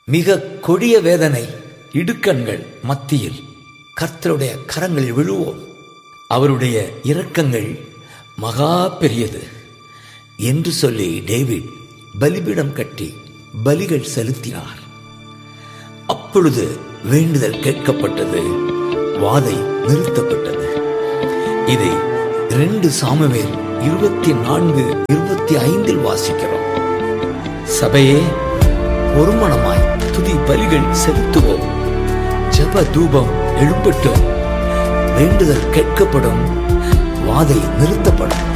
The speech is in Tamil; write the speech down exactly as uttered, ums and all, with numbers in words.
மிக கொடிய வேதனை இடுக்கண்கள் மத்தியில் கர்த்தருடைய கரங்களில் விழுவோம். அவருடைய இரக்கங்கள் மகா பெரியது என்று சொல்லி டேவிட் பலிபீடம் கட்டி பலிகள் செலுத்தினார். அப்பொழுது வேண்டுதல் கேட்கப்பட்டது, வாதை நிறுத்தப்பட்டது. இதை இரண்டு சாமுவேல் இருபத்தி நான்கு இருபத்தி ஐந்தில் வாசிக்கிறோம். சபையே, ஒருமனமாய் துதி பலிகள் செலுத்துவோம். ஜெப தூபம் எழும்பட்டும். வேண்டுதல் கேட்கப்படும், வாதை நிறுத்தப்படும்.